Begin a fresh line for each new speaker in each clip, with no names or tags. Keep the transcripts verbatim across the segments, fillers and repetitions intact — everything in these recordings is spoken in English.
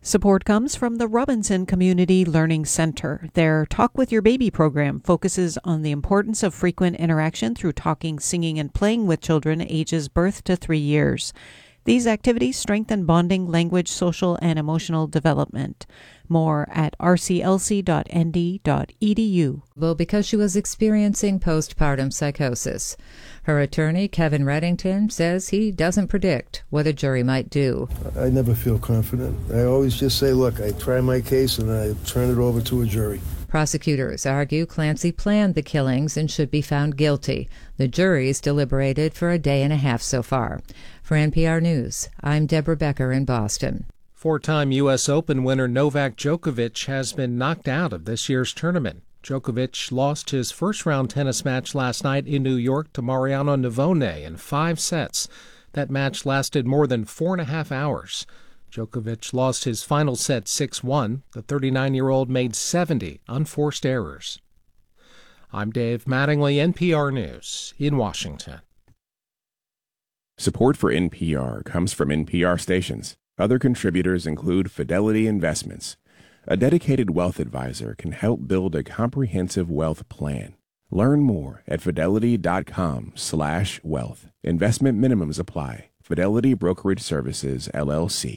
Support comes from the Robinson Community Learning Center. Their Talk with Your Baby program focuses on the importance of frequent interaction through talking, singing, and playing with children ages birth to three years. These activities strengthen bonding, language, social, and emotional development. More at r c l c dot n d dot e d u.
Well, because she was experiencing postpartum psychosis. Her attorney, Kevin Reddington, says he doesn't predict what a jury might do.
I never feel confident. I always just say, look, I try my case and I turn it over to a jury.
Prosecutors argue Clancy planned the killings and should be found guilty. The jury's deliberated for a day and a half so far. For N P R News, I'm Deborah Becker in Boston.
Four-time U S Open winner Novak Djokovic has been knocked out of this year's tournament. Djokovic lost his first-round tennis match last night in New York to Mariano Navone in five sets. That match lasted more than four and a half hours. Djokovic lost his final set six one. The thirty-nine-year-old made seventy unforced errors. I'm Dave Mattingly, N P R News in Washington.
Support for N P R comes from N P R stations. Other contributors include Fidelity Investments. A dedicated wealth advisor can help build a comprehensive wealth plan. Learn more at fidelity.com slash wealth. Investment minimums apply. Fidelity Brokerage Services, L L C.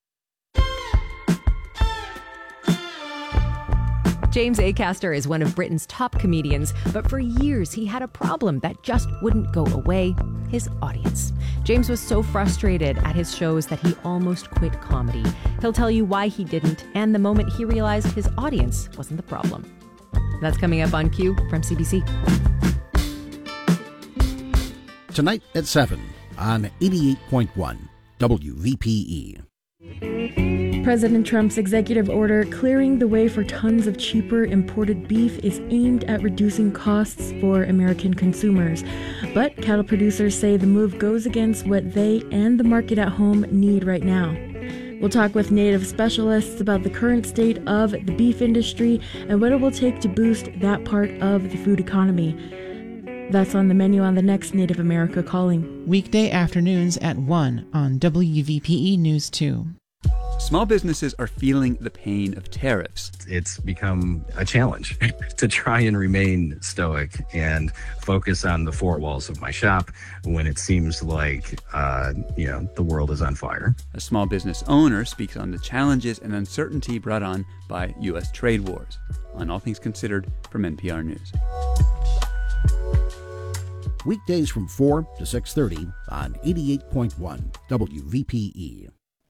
James Acaster is one of Britain's top comedians, but for years he had a problem that just wouldn't go away: his audience. James was so frustrated at his shows that he almost quit comedy. He'll tell you why he didn't and the moment he realized his audience wasn't the problem. That's coming up on Q from C B C.
Tonight at seven on eighty-eight point one W V P E.
President Trump's executive order clearing the way for tons of cheaper imported beef is aimed at reducing costs for American consumers. But cattle producers say the move goes against what they and the market at home need right now. We'll talk with native specialists about the current state of the beef industry and what it will take to boost that part of the food economy. That's on the menu on the next Native America Calling.
Weekday afternoons at one on W V P E News two.
Small businesses are feeling the pain of tariffs.
It's become a challenge to try and remain stoic and focus on the four walls of my shop when it seems like, uh, you know, the world is on fire.
A small business owner speaks on the challenges and uncertainty brought on by U S trade wars. On All Things Considered from N P R News.
Weekdays from four to six thirty on eighty-eight point one W V P E.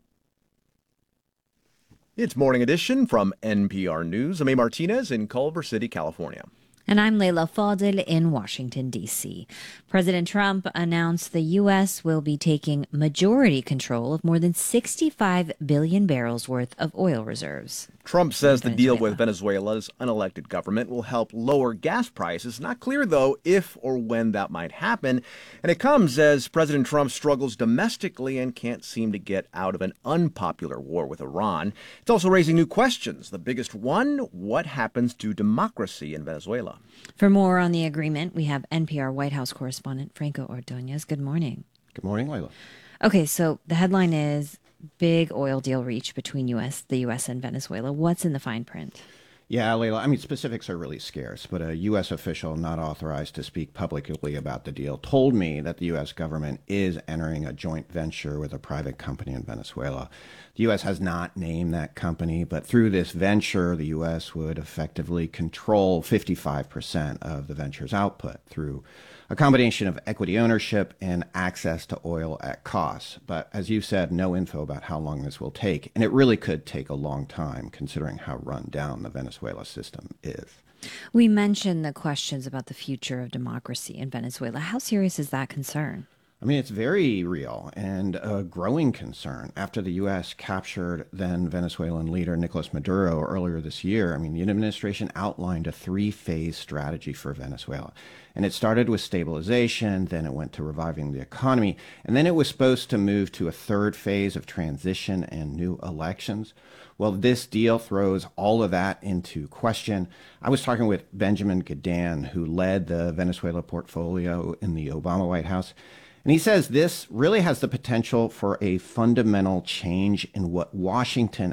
It's Morning Edition from N P R News. I'm A. Martinez in Culver City, California.
And I'm Leila Fadel in Washington, D C President Trump announced the U S will be taking majority control of more than sixty-five billion barrels worth of oil reserves.
Trump says the deal with Venezuela's unelected government will help lower gas prices. Not clear, though, if or when that might happen. And it comes as President Trump struggles domestically and can't seem to get out of an unpopular war with Iran. It's also raising new questions. The biggest one, what happens to democracy in Venezuela?
For more on the agreement, we have N P R White House correspondent Franco Ordonez. Good morning.
Good morning, Leila.
Okay, so the headline is big oil deal reached between U S, the U S and Venezuela. What's in the fine print?
Yeah, Leila, I mean, specifics are really scarce, but a U S official not authorized to speak publicly about the deal told me that the U S government is entering a joint venture with a private company in Venezuela. The U S has not named that company, but through this venture, the U S would effectively control fifty-five percent of the venture's output through a combination of equity ownership and access to oil at cost. But as you said, no info about how long this will take. And it really could take a long time considering how run down the Venezuela system is.
We mentioned the questions about the future of democracy in Venezuela. How serious is that concern?
I mean, it's very real and a growing concern. After the U S captured then Venezuelan leader Nicolas Maduro earlier this year, I mean, the administration outlined a three-phase strategy for Venezuela. And it started with stabilization, then it went to reviving the economy, and then it was supposed to move to a third phase of transition and new elections. Well, this deal throws all of that into question. I was talking with Benjamin Gadan, who led the Venezuela portfolio in the Obama White House. And he says this really has the potential for a fundamental change in what Washington